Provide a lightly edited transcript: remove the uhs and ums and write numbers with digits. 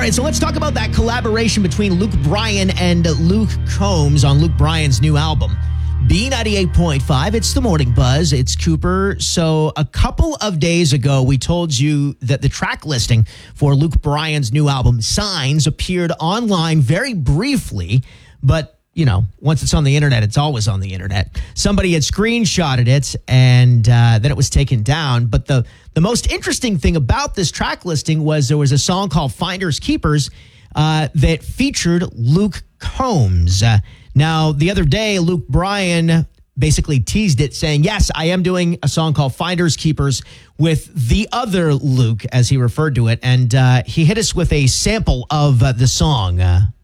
right, so let's talk about that collaboration between Luke Bryan and Luke Combs on Luke Bryan's new album. B98.5, it's the Morning Buzz. It's Cooper. So a couple of days ago, we told you that the track listing for Luke Bryan's new album, Signs, appeared online very briefly, but you know, once it's on the internet, it's always on the internet. Somebody had screenshotted it, and then it was taken down. But the most interesting thing about this track listing was there was a song called Finders Keepers that featured Luke Combs. Now, the other day, Luke Bryan basically teased it, saying, yes, I am doing a song called Finders Keepers with the other Luke, as he referred to it. And he hit us with a sample of the song.